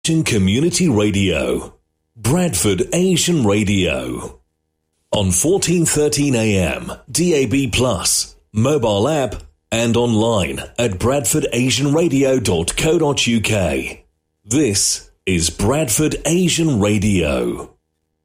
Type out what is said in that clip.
Asian Community Radio, Bradford Asian Radio. On 1413 AM, DAB+, mobile app, and online at bradfordasianradio.co.uk. This is Bradford Asian Radio.